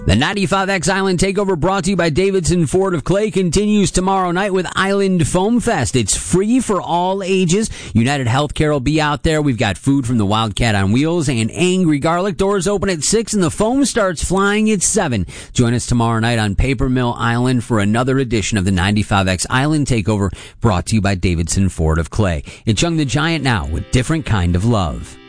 The 95X Island Takeover, brought to you by Davidson Ford of Clay, continues tomorrow night with Island Foam Fest. It's free for all ages. United Healthcare will be out there. We've got food from the Wildcat on Wheels and Angry Garlic. Doors open at 6 and the foam starts flying at 7. Join us tomorrow night on Paper Mill Island for another edition of the 95X Island Takeover, brought to you by Davidson Ford of Clay. It's Young the Giant now with Different Kind of Love.